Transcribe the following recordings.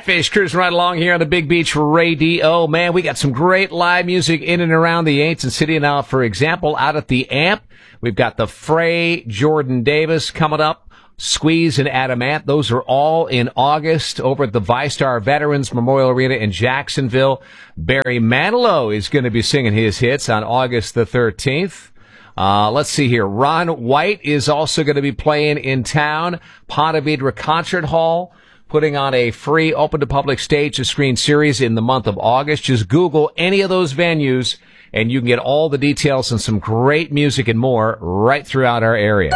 Catfish cruising right along here on the Big Beach Radio. Man, we got some great live music in and around the Ancient City. Now, for example, out at the Amp, we've got the Fray, Jordan Davis coming up, Squeeze and Adam Ant. Those are all in August over at the ViStar Veterans Memorial Arena in Jacksonville. Barry Manilow is going to be singing his hits on August the 13th. Let's see here. Ron White is also going to be playing in town. Ponte Vedra Concert Hall, putting on a free open-to-public stage-to-screen series in the month of August. Just Google any of those venues, and you can get all the details and some great music and more right throughout our area.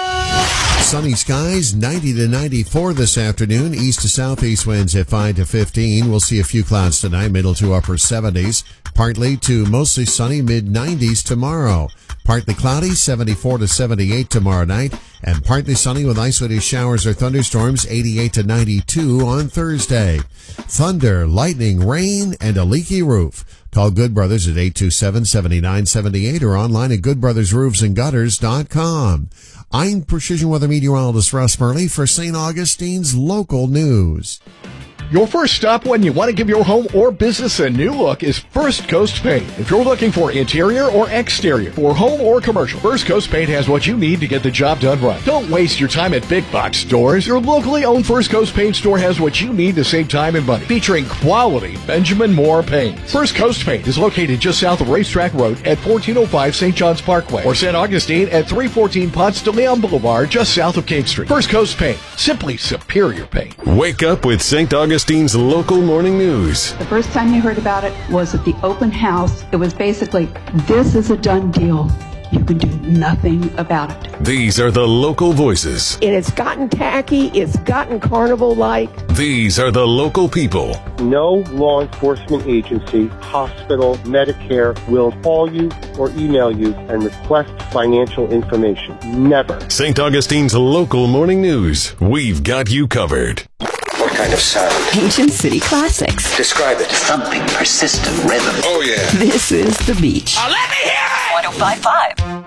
Sunny skies, 90 to 94 this afternoon. East to southeast winds at 5 to 15. We'll see a few clouds tonight, middle to upper 70s. Partly to mostly sunny, mid-90s tomorrow. Partly cloudy, 74 to 78 tomorrow night, and partly sunny with isolated showers or thunderstorms, 88 to 92 on Thursday. Thunder, lightning, rain, and a leaky roof. Call Good Brothers at 827-7978 or online at goodbrothersroofsandgutters.com. I'm Precision Weather Meteorologist Russ Murley for St. Augustine's local news. Your first stop when you want to give your home or business a new look is First Coast Paint. If you're looking for interior or exterior, for home or commercial, First Coast Paint has what you need to get the job done right. Don't waste your time at big box stores. Your locally owned First Coast Paint store has what you need to save time and money, featuring quality Benjamin Moore paint. First Coast Paint is located just south of Racetrack Road at 1405 St. John's Parkway, or St. Augustine at 314 Ponce de Leon Boulevard, just south of King Street. First Coast Paint, simply superior paint. Wake up with St. Augustine's local morning news. The first time you heard about it was at the open house. It was basically, this is a done deal. You can do nothing about it. These are the local voices. It has gotten tacky. It's gotten carnival-like. These are the local people. No law enforcement agency, hospital, Medicare will call you or email you and request financial information. Never. St. Augustine's local morning news. We've got you covered. What kind of sound? Ancient City Classics. Describe it. Thumping, persistent rhythm. Oh, yeah. This is The Beach. Let me hear it! 105.5.